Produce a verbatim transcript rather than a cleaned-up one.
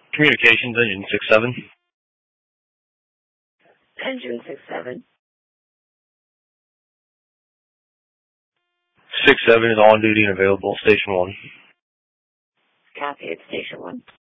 Communications, engine six seven. Engine six seven. six seven is on duty and available. Station one. Copy at Station one.